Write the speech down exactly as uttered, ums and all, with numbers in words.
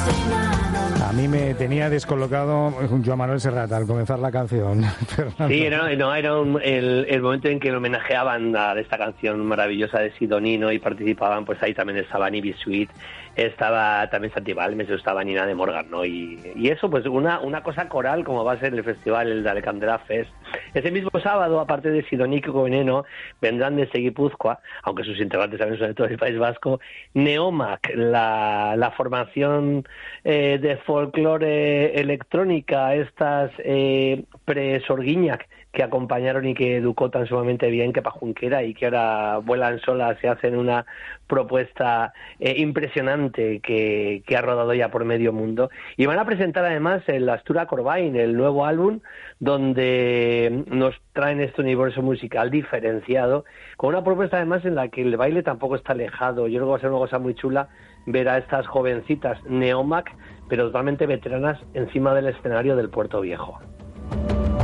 A mí me tenía descolocado Joan Manuel Serrat al comenzar la canción. Fernando. Sí, no, no, era un, el, el momento en que homenajeaban a esta canción maravillosa de Sidonino y participaban, pues ahí también estaba Nibi Sweet, estaba también Santi Balmes, estaba Nina de Morgan, ¿no? Y, y eso, pues una, una cosa coral como va a ser el festival, el de Alcandela Fest. Ese mismo sábado, aparte de Sidonico Veneno, vendrán desde Guipúzcoa, aunque sus integrantes también son de todo el País Vasco, Neomac, la, la formación eh, de folclore electrónica, estas eh, pre-Sorguiñac, que acompañaron y que educó tan sumamente bien que Pajunquera y que ahora vuelan solas y hacen una propuesta eh, impresionante que, que ha rodado ya por medio mundo. Y van a presentar además el Astura Corbain, el nuevo álbum, donde nos traen este universo musical diferenciado, con una propuesta además en la que el baile tampoco está alejado. Yo creo que va a ser una cosa muy chula ver a estas jovencitas Neomac, pero totalmente veteranas, encima del escenario del Puerto Viejo.